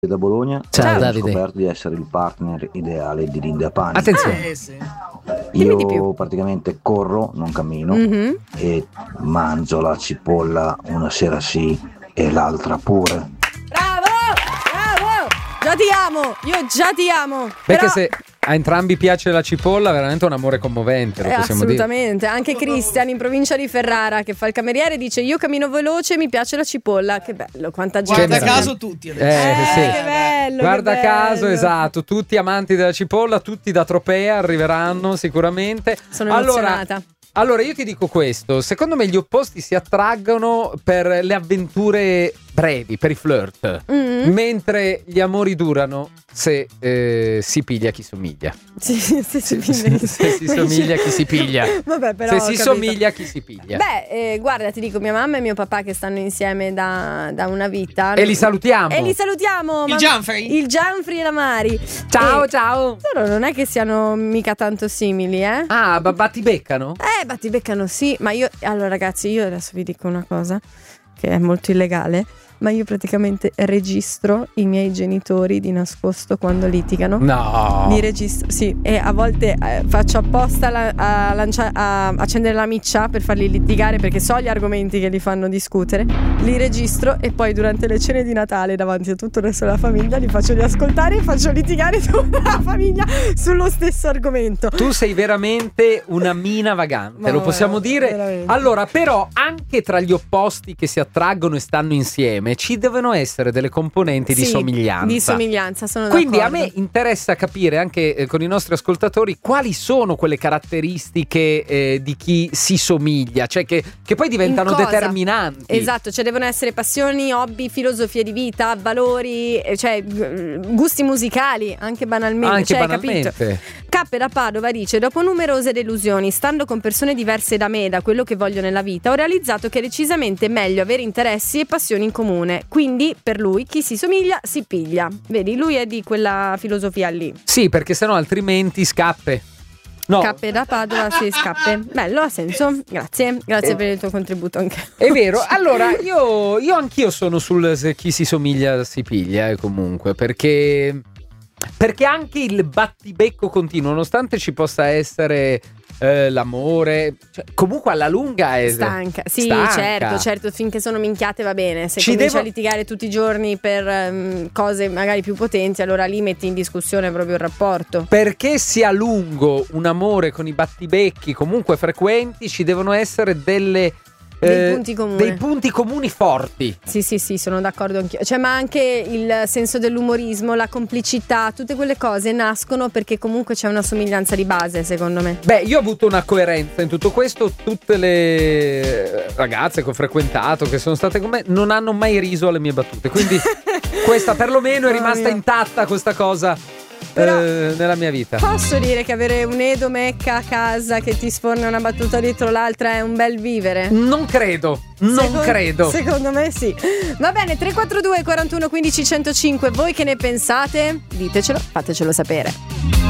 da Bologna. Ciao, Ho Davide. scoperto di essere il partner ideale di Linda Pani. Attenzione. Sì. Dimmi di più. Io praticamente corro, non cammino, Mhm. e mangio la cipolla una sera sì e l'altra pure. Bravo! Già ti amo! Io già ti amo! Perché Però- se a entrambi piace la cipolla, veramente è un amore commovente, lo possiamo dire. assolutamente, anche Cristian in provincia di Ferrara che fa il cameriere dice io cammino veloce, mi piace la cipolla. Che bello, quanta gente. Guarda meraviglia. caso tutti adesso. Sì. Che bello, Guarda che caso, bello. esatto, tutti amanti della cipolla, tutti da Tropea arriveranno sicuramente. Sono emozionata. Allora io ti dico questo, secondo me gli opposti si attraggono per le avventure brevi, per i flirt, mentre gli amori durano se si piglia chi somiglia. Sì, se si piglia. Se si somiglia chi si piglia. Vabbè, però Se ho si capito. somiglia chi si piglia. Beh, guarda, ti dico, mia mamma e mio papà che stanno insieme da una vita. E li salutiamo. E li salutiamo. Il Gianfrey? Il Gianfrey e la Mari. Ciao, E ciao. loro non è che siano mica tanto simili, eh? Ah, batti beccano? Battibeccano sì, ma io, allora ragazzi, io adesso vi dico una cosa che è molto illegale, ma io praticamente registro i miei genitori di nascosto quando litigano. No. Li registro, sì, e a volte faccio apposta a accendere la miccia per farli litigare perché so gli argomenti che li fanno discutere. Li registro e poi durante le cene di Natale davanti a tutto il resto della famiglia li faccio riascoltare e faccio litigare tutta la famiglia sullo stesso argomento. Tu sei veramente una mina vagante, Ma lo possiamo dire? veramente. Allora, però, anche tra gli opposti che si attraggono e stanno insieme, ci devono essere delle componenti di Sì, somiglianza. Di somiglianza, sono Quindi d'accordo. a me interessa capire anche con i nostri ascoltatori quali sono quelle caratteristiche di chi si somiglia, cioè che poi diventano In cosa? determinanti. Esatto, cioè devono essere passioni, hobby, filosofie di vita, valori, cioè gusti musicali, anche banalmente. Anche cioè, banalmente. Capito? Cappe da Padova dice: dopo numerose delusioni, stando con persone diverse da me, da quello che voglio nella vita, ho realizzato che è decisamente meglio avere interessi e passioni in comune. Quindi per lui chi si somiglia si piglia. Vedi, lui è di quella filosofia lì. Sì, perché sennò altrimenti scappe. No, Cappe da Padova si scappe. Bello, ha senso. Grazie per il tuo contributo anche. è vero. Allora, io anch'io sono sul se chi si somiglia si piglia, comunque, perché anche il battibecco continuo, nonostante ci possa essere l'amore, cioè, comunque alla lunga è Stanca. Sì, stanca. certo, finché sono minchiate va bene. Se Ci cominci devo- a litigare tutti i giorni per cose magari più potenti, allora lì metti in discussione proprio il rapporto. Perché sia lungo un amore con i battibecchi comunque frequenti, ci devono essere Dei punti comuni. dei punti comuni forti. Sì, sono d'accordo anch'io. Cioè, ma anche il senso dell'umorismo, la complicità, tutte quelle cose nascono perché comunque c'è una somiglianza di base, secondo me. Beh, io ho avuto una coerenza in tutto questo. Tutte le ragazze che ho frequentato, che sono state con me, non hanno mai riso alle mie battute. Quindi questa perlomeno è Mamma rimasta mia. intatta, questa cosa Però- nella mia vita. Posso dire che avere un Edo Mecca a casa che ti sforna una battuta dietro l'altra è un bel vivere? Non credo. Secondo me sì. Va bene, 342 41 15 105. Voi che ne pensate? Ditecelo, fatecelo sapere.